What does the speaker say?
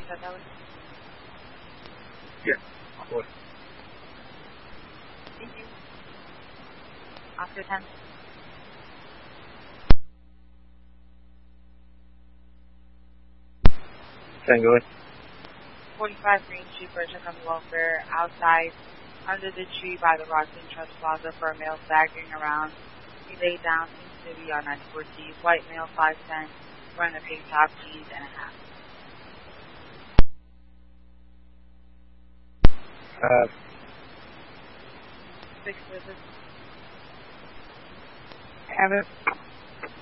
that Nelly? Yeah, of course. Thank you. Oscar 10. Tango. 45 Green Street, Bergen on welfare, outside, under the tree by the Rockland Trust Plaza for a male staggering around. He laid down, seems to be on 914, white male, 5'10", wearing a pink top, jeans, and a hat. Have it.